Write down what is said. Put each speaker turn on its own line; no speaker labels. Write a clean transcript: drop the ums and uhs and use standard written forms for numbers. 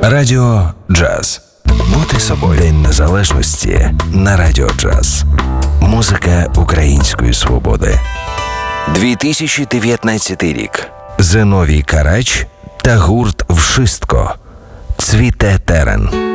Радіо Джаз. Бути собою. День Незалежності на Радіо Джаз. Музика української свободи. 2019 рік. Зиновій Карач та гурт «Вшистко». Цвіте терен.